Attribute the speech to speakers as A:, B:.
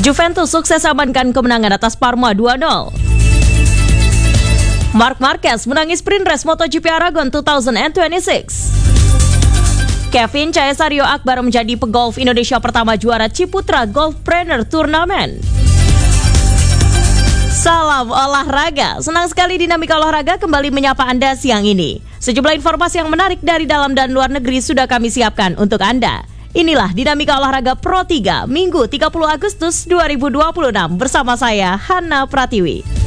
A: Juventus sukses amankan kemenangan atas Parma 2-0. Marc Marquez menangis sprint race MotoGP Aragon 2026. Kevin Caesario Akbar menjadi pegolf Indonesia pertama juara Ciputra Golfpreneur Turnamen. Salam olahraga, senang sekali Dinamika Olahraga kembali menyapa Anda siang ini. Sejumlah informasi yang menarik dari dalam dan luar negeri sudah kami siapkan untuk Anda. Inilah Dinamika Olahraga Pro 3, Minggu 30 Agustus 2026 bersama saya, Hana Pratiwi.